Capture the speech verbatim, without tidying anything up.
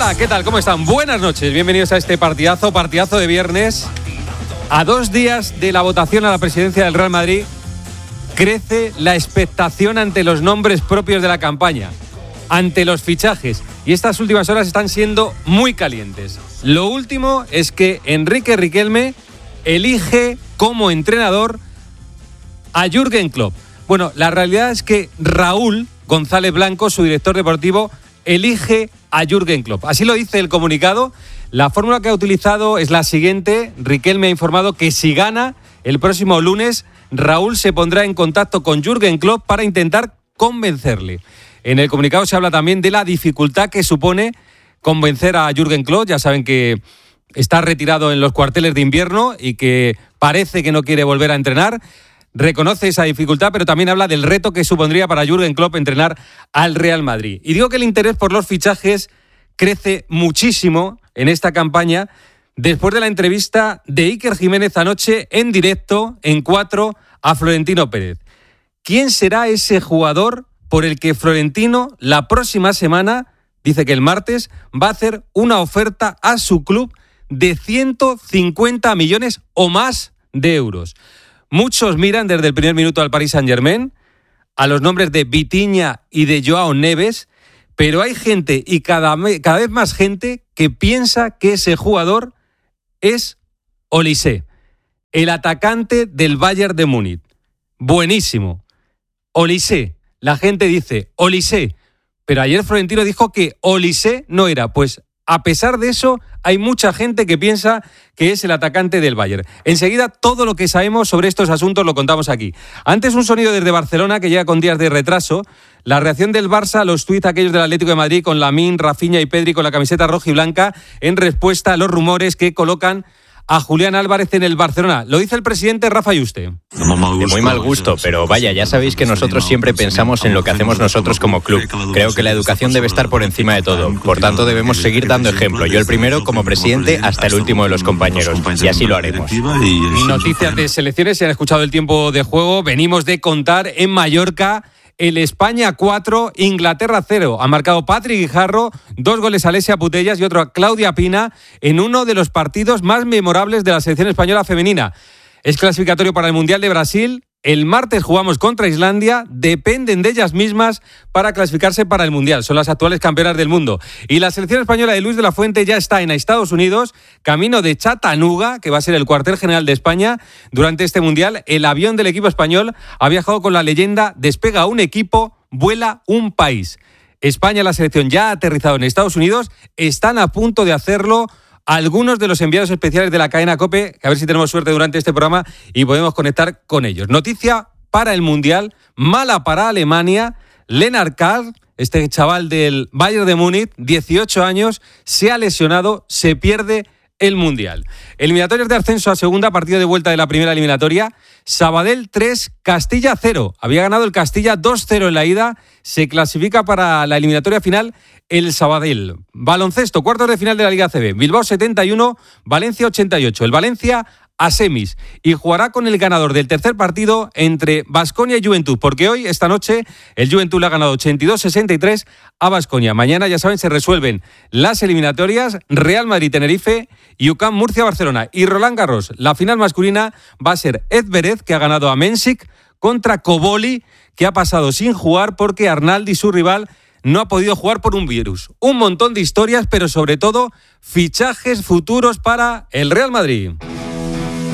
Hola, ¿qué tal? ¿Cómo están? Buenas noches, bienvenidos a este partidazo, partidazo de viernes. A dos días de la votación a la presidencia del Real Madrid, crece la expectación ante los nombres propios de la campaña, ante los fichajes, y estas últimas horas están siendo muy calientes. Lo último es que Enrique Riquelme elige como entrenador a Jürgen Klopp. Bueno, la realidad es que Raúl González Blanco, su director deportivo, elige a Jürgen Klopp. Así lo dice el comunicado. La fórmula que ha utilizado es la siguiente. Riquelme ha informado que si gana el próximo lunes, Raúl se pondrá en contacto con Jürgen Klopp para intentar convencerle. En el comunicado se habla también de la dificultad que supone convencer a Jürgen Klopp. Ya saben que está retirado en los cuarteles de invierno y que parece que no quiere volver a entrenar. Reconoce esa dificultad, pero también habla del reto que supondría para Jürgen Klopp entrenar al Real Madrid. Y digo que el interés por los fichajes crece muchísimo en esta campaña después de la entrevista de Iker Jiménez anoche en directo en cuatro a Florentino Pérez. ¿Quién será ese jugador por el que Florentino la próxima semana, dice que el martes, va a hacer una oferta a su club de ciento cincuenta millones o más de euros? Muchos miran desde el primer minuto al Paris Saint-Germain, a los nombres de Vitinha y de Joao Neves, pero hay gente, y cada, cada vez más gente, que piensa que ese jugador es Olise, el atacante del Bayern de Múnich. Buenísimo. Olise. La gente dice Olise, pero ayer Florentino dijo que Olise no era. Pues a pesar de eso, hay mucha gente que piensa que es el atacante del Bayern. Enseguida, todo lo que sabemos sobre estos asuntos lo contamos aquí. Antes, un sonido desde Barcelona que llega con días de retraso. La reacción del Barça a los tuits aquellos del Atlético de Madrid con Lamine, Rafinha y Pedri con la camiseta roja y blanca en respuesta a los rumores que colocan a Julián Álvarez en el Barcelona. Lo dice el presidente Rafa Yuste. De muy mal gusto, pero vaya, ya sabéis que nosotros siempre pensamos en lo que hacemos nosotros como club. Creo que la educación debe estar por encima de todo. Por tanto, debemos seguir dando ejemplo. Yo el primero como presidente hasta el último de los compañeros. Y así lo haremos. Noticias de selecciones, se han escuchado el tiempo de juego. Venimos de contar en Mallorca el España cuatro, Inglaterra cero. Ha marcado Patrick Guijarro, dos goles a Alessia Putellas y otro a Claudia Pina en uno de los partidos más memorables de la selección española femenina. Es clasificatorio para el Mundial de Brasil. El martes jugamos contra Islandia. Dependen de ellas mismas para clasificarse para el Mundial. Son las actuales campeonas del mundo. Y la selección española de Luis de la Fuente ya está en Estados Unidos, camino de Chattanooga, que va a ser el cuartel general de España durante este Mundial. El avión del equipo español ha viajado con la leyenda "Despega un equipo, vuela un país". España, la selección, ya ha aterrizado en Estados Unidos. Están a punto de hacerlo algunos de los enviados especiales de la cadena COPE, que a ver si tenemos suerte durante este programa y podemos conectar con ellos. Noticia para el Mundial, mala para Alemania. Lennart Karl, este chaval del Bayern de Múnich, dieciocho años, se ha lesionado, se pierde el Mundial. Eliminatorios de ascenso a segunda, partido de vuelta de la primera eliminatoria. Sabadell tres, Castilla cero. Había ganado el Castilla dos cero en la ida. Se clasifica para la eliminatoria final el Sabadell. Baloncesto, cuartos de final de la Liga A C B. Bilbao setenta y uno, Valencia ochenta y ocho. El Valencia a semis y jugará con el ganador del tercer partido entre Baskonia y Juventud, porque hoy, esta noche, el Juventud le ha ganado ochenta y dos sesenta y tres a Baskonia. Mañana, ya saben, se resuelven las eliminatorias Real Madrid-Tenerife y U C A M Murcia-Barcelona. Y Roland Garros, la final masculina va a ser Edverev, que ha ganado a Mensik, contra Koboli, que ha pasado sin jugar porque Arnaldi, su rival, no ha podido jugar por un virus. Un montón de historias, pero sobre todo fichajes futuros para el Real Madrid.